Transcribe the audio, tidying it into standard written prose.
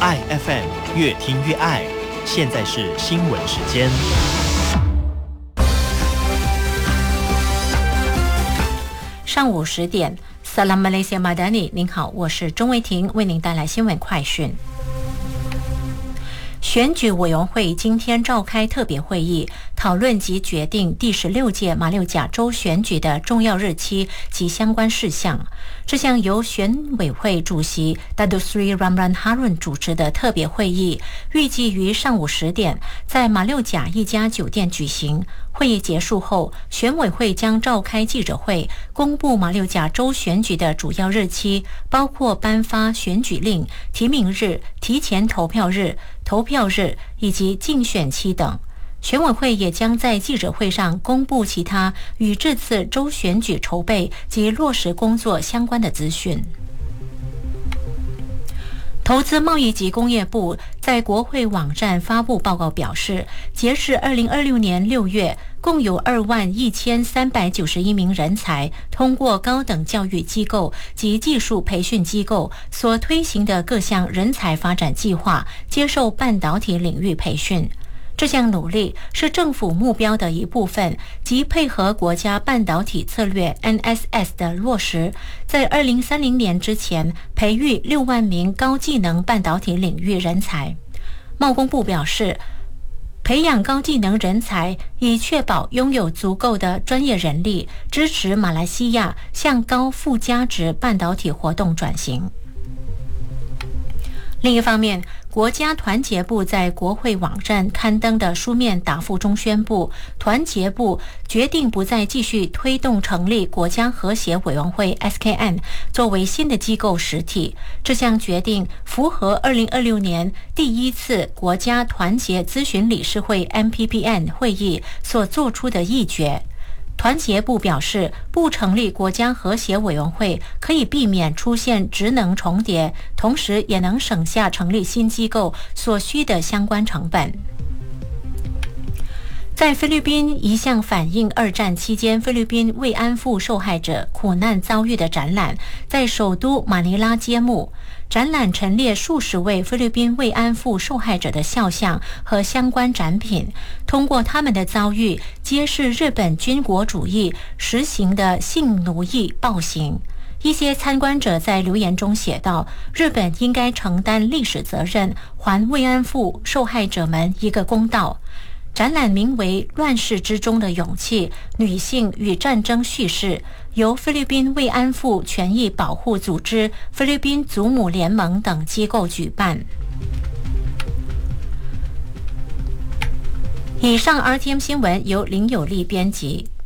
爱 FM 越听越爱。现在是新闻时间。 上午10点 Salam Malaysia Madani， 您好，我是钟维婷，为您带来新闻快讯。选举委员会今天召开特别会议，讨论及决定第16届马六甲州选举的重要日期及相关事项。这项由选委会主席 Datuk Seri Ramlan Harun 主持的特别会议，预计于上午10点在马六甲一家酒店举行。会议结束后，选委会将召开记者会，公布马六甲州选举的主要日期，包括颁发选举令、提名日、提前投票日、投票日以及竞选期等。选委会也将在记者会上公布其他与这次州选举筹备及落实工作相关的资讯。投资贸易及工业部在国会网站发布报告表示，截至2026年6月，共有21391名人才通过高等教育机构及技术培训机构所推行的各项人才发展计划接受半导体领域培训。这项努力是政府目标的一部分，即配合国家半导体策略 NSS 的落实，在2030年之前培育6万名高技能半导体领域人才。贸工部表示，培养高技能人才，以确保拥有足够的专业人力，支持马来西亚向高附加值半导体活动转型。另一方面，国家团结部在国会网站刊登的书面答复中宣布，团结部决定不再继续推动成立国家和谐委员会 SKN 作为新的机构实体。这项决定符合2026年第一次国家团结咨询理事会 MPPN 会议所做出的议决。团结部表示，不成立国家和谐委员会可以避免出现职能重叠，同时也能省下成立新机构所需的相关成本。在菲律宾，一项反映2战期间菲律宾慰安妇受害者苦难遭遇的展览在首都马尼拉揭幕。展览陈列数十位菲律宾慰安妇受害者的肖像和相关展品，通过他们的遭遇，揭示日本军国主义实行的性奴役暴行。一些参观者在留言中写道，日本应该承担历史责任，还慰安妇受害者们一个公道。展览名为《乱世之中的勇气：女性与战争叙事》，由菲律宾慰安妇权益保护组织、菲律宾祖母联盟等机构举办。以上 RTM 新闻由林有利编辑，